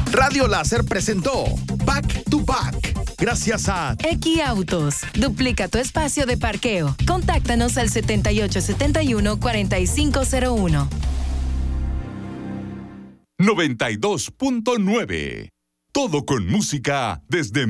Radio Láser presentó Back to Back. Gracias a Equiautos. Duplica tu espacio de parqueo. Contáctanos al 7871-4501. 92.9. Todo con música desde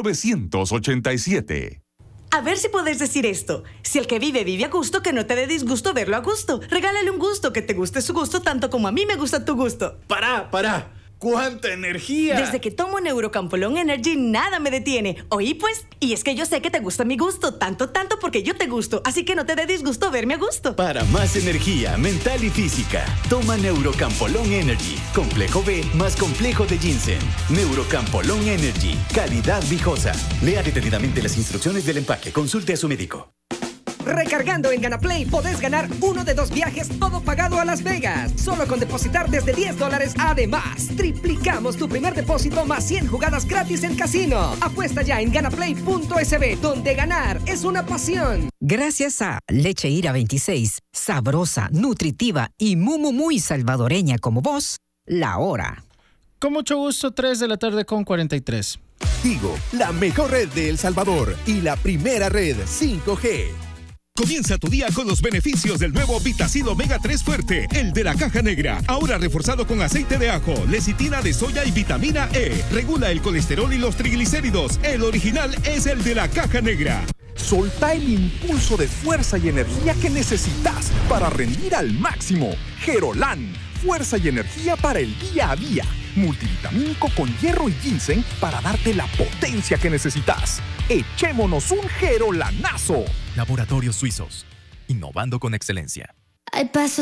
1987. A ver si puedes decir esto. Si el que vive a gusto, que no te dé disgusto verlo a gusto. Regálale un gusto, que te guste su gusto tanto como a mí me gusta tu gusto. ¡Para! ¡Cuánta energía! Desde que tomo Neurocampolón Energy, nada me detiene. Oí pues, y es que yo sé que te gusta mi gusto, tanto porque yo te gusto. Así que no te dé disgusto verme a gusto. Para más energía mental y física, toma Neurocampolón Energy. Complejo B más complejo de ginseng. Neurocampolón Energy. Calidad viejosa. Lea detenidamente las instrucciones del empaque. Consulte a su médico. Recargando en GanaPlay podés ganar uno de 2 viajes, todo pagado a Las Vegas. Solo con depositar desde $10. Además, triplicamos tu primer depósito más 100 jugadas gratis en casino. Apuesta ya en ganaplay.sb, donde ganar es una pasión. Gracias a Leche Ira 26, sabrosa, nutritiva y muy salvadoreña como vos, la hora. Con mucho gusto, 3:43 p.m. Tigo, la mejor red de El Salvador y la primera red 5G. Comienza tu día con los beneficios del nuevo Vitacid Omega 3 Fuerte, el de la caja negra. Ahora reforzado con aceite de ajo, lecitina de soya y vitamina E. Regula el colesterol y los triglicéridos. El original es el de la caja negra. Solta el impulso de fuerza y energía que necesitas para rendir al máximo. Gerolán, fuerza y energía para el día a día. Multivitamínico con hierro y ginseng para darte la potencia que necesitas. Echémonos un gerolanazo. Laboratorios Suizos, innovando con excelencia. Hay pasos